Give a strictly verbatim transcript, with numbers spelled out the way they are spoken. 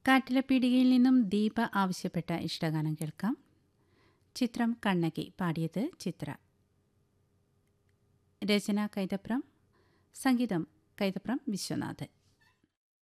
കാട്ടിലെ പീടികയിൽ നിന്നും ദീപ ആവശ്യപ്പെട്ട ഇഷ്ടഗാനം കേൾക്കാം. ചിത്രം കണ്ണകി. പാടിയത് ചിത്ര. രചന കൈതപ്രം, സംഗീതം കൈതപ്രം വിശ്വനാഥൻ.